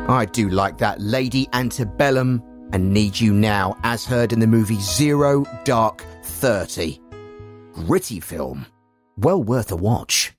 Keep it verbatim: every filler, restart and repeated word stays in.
I do like that Lady Antebellum and Need You Now, as heard in the movie Zero Dark Thirty. Gritty film. Well worth a watch.